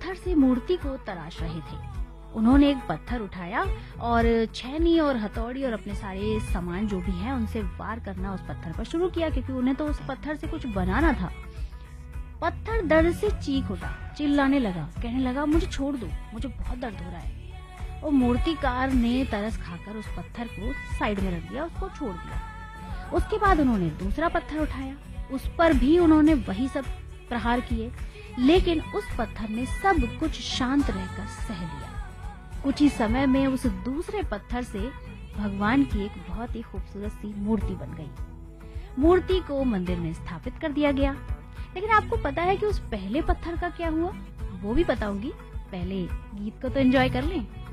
पत्थर से मूर्ति को तराश रहे थे। उन्होंने एक पत्थर उठाया और छैनी और हथौड़ी और अपने सारे सामान जो भी है उनसे वार करना उस पत्थर पर शुरू किया, क्योंकि उन्हें तो उस पत्थर से कुछ बनाना था। पत्थर दर्द से चीख उठा, चिल्लाने लगा, कहने लगा मुझे छोड़ दो, मुझे बहुत दर्द हो रहा है। और मूर्तिकार ने तरस खाकर उस पत्थर को साइड में रख दिया, उसको छोड़ दिया। उसके बाद उन्होंने दूसरा पत्थर उठाया, उस पर भी उन्होंने वही सब प्रहार किए, लेकिन उस पत्थर ने सब कुछ शांत रहकर सह लिया। कुछ ही समय में उस दूसरे पत्थर से भगवान की एक बहुत ही खूबसूरत सी मूर्ति बन गई। मूर्ति को मंदिर में स्थापित कर दिया गया। लेकिन आपको पता है कि उस पहले पत्थर का क्या हुआ? वो भी बताऊंगी, पहले गीत को तो एंजॉय कर लें।